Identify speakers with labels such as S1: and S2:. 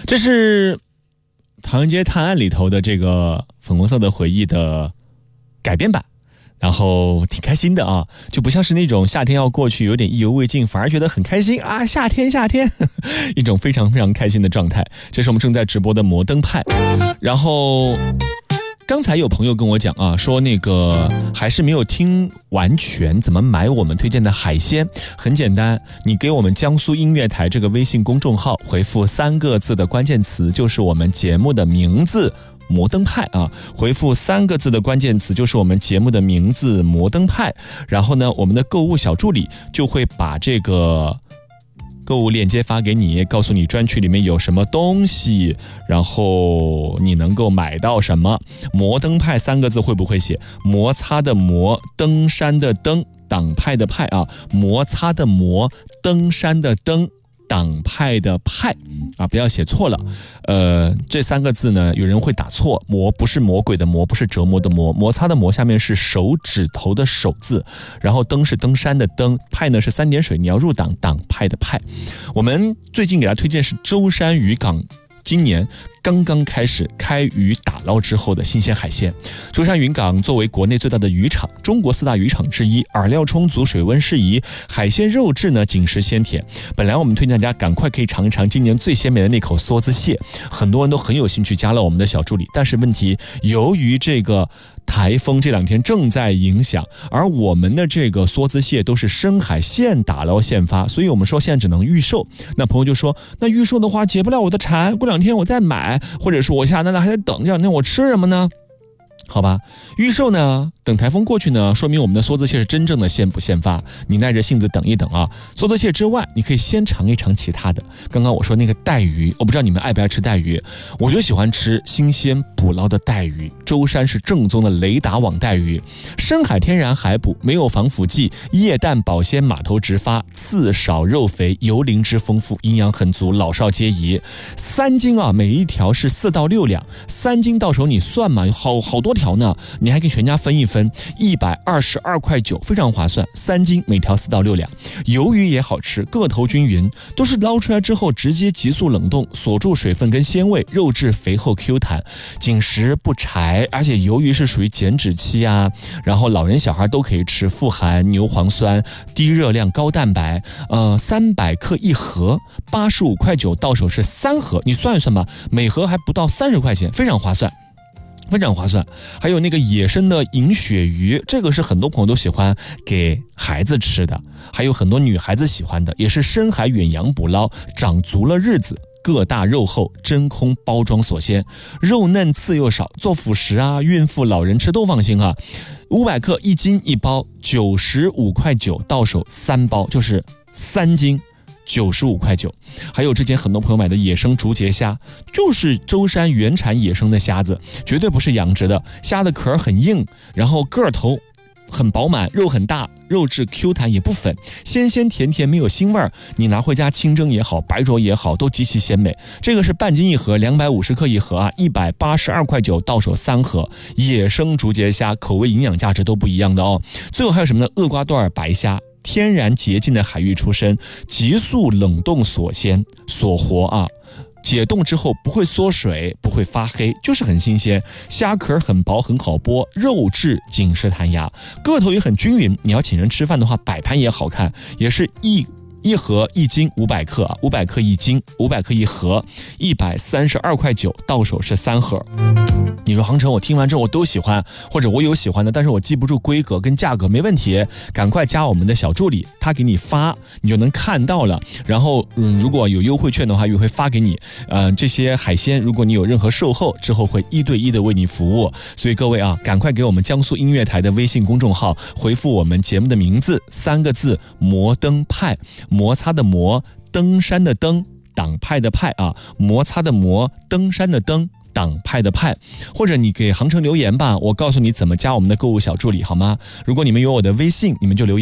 S1: 这是《唐人街探案》里头的这个粉红色的回忆的改编版，然后挺开心的啊，就不像是那种夏天要过去有点意犹未尽，反而觉得很开心啊，夏天一种非常非常开心的状态。这是我们正在直播的摩登派。然后刚才有朋友跟我讲啊，说那个还是没有听完全怎么买我们推荐的海鲜。很简单，你给我们江苏音乐台这个微信公众号回复3个字的关键词，就是我们节目的名字摩登派啊，回复3个字的关键词就是我们节目的名字摩登派，然后呢，我们的购物小助理就会把这个购物链接发给你，告诉你专区里面有什么东西，然后你能够买到什么。摩登派3个字会不会写？摩擦的摩，登山的登，党派的派啊，摩擦的摩，登山的登，党派的派啊，不要写错了。这3个字呢，有人会打错，魔不是魔鬼的魔，不是折磨的魔，摩擦的摩下面是手指头的手字，然后登是登山的登，派呢是3点水，你要入党，党派的派。我们最近给大家推荐是舟山渔港今年刚刚开始开渔打捞之后的新鲜海鲜。舟山渔港作为国内最大的渔场，中国4大渔场之一，饵料充足，水温适宜，海鲜肉质呢紧实鲜甜。本来我们推荐大家赶快可以尝一尝今年最鲜美的那口梭子蟹，很多人都很有兴趣加了我们的小助理，但是问题由于这个台风这2天正在影响，而我们的这个梭子蟹都是深海现打捞现发，所以我们说现在只能预售。那朋友就说，那预售的话解不了我的馋，过2天我再买，或者说我下单了还得等2天，我吃什么呢？好吧，预售呢，等台风过去呢，说明我们的梭子蟹是真正的现捕现发，你耐着性子等一等啊。梭子蟹之外，你可以先尝一尝其他的。刚刚我说那个带鱼，我不知道你们爱不爱吃带鱼，我就喜欢吃新鲜捕捞的带鱼。舟山是正宗的雷达网带鱼，深海天然海捕，没有防腐剂，液氮保鲜，码头直发，刺少肉肥，油磷脂丰富，营养很足，老少皆宜。3斤啊，每一条是4到6两，3斤到手你算嘛，有好多条呢，你还可以全家分一分，122.9块，非常划算。3斤每条4到6两，鱿鱼也好吃，个头均匀，都是捞出来之后直接急速冷冻，锁住水分跟鲜味，肉质肥厚 Q 弹，紧实不柴，而且鱿鱼是属于减脂期啊，然后老人小孩都可以吃，富含牛磺酸，低热量高蛋白，300克1盒，85.9块，到手是3盒，你算一算吧，每盒还不到30块钱，非常划算。非常划算。还有那个野生的银鳕鱼，这个是很多朋友都喜欢给孩子吃的，还有很多女孩子喜欢的，也是深海远洋捕捞，长足了日子，个大肉厚，真空包装锁鲜，肉嫩刺又少，做辅食啊，孕妇老人吃都放心啊。500克1斤1包，95.9块，到手3包，就是3斤95.9块。还有之前很多朋友买的野生竹节虾，就是舟山原产野生的虾子，绝对不是养殖的。虾的壳很硬，然后个头很饱满，肉很大，肉质 Q 弹也不粉，鲜鲜甜甜，没有腥味儿。你拿回家清蒸也好，白灼也好，都极其鲜美。这个是半斤1盒，250克1盒啊，182.9块，到手3盒。野生竹节虾口味营养价值都不一样的哦。最后还有什么呢？厄瓜多尔白虾，天然洁净的海域出身，急速冷冻锁鲜锁活啊，解冻之后不会缩水，不会发黑，就是很新鲜。虾壳很薄，很好剥，肉质紧实弹牙，个头也很均匀。你要请人吃饭的话，摆盘也好看，也是一盒1斤500克啊，500克1斤，500克1盒，132.9块，到手是3盒。你说航程我听完之后我都喜欢，或者我有喜欢的，但是我记不住规格跟价格，没问题，赶快加我们的小助理，他给你发，你就能看到了。然后如果有优惠券的话，也会发给你。这些海鲜如果你有任何售后，之后会1对1的为你服务。所以各位啊，赶快给我们江苏音乐台的微信公众号回复我们节目的名字3个字摩登派，摩擦的摩，登山的登，党派的派啊，摩擦的摩，登山的登，党派的派。或者你给航程留言吧，我告诉你怎么加我们的购物小助理好吗？如果你们有我的微信，你们就留言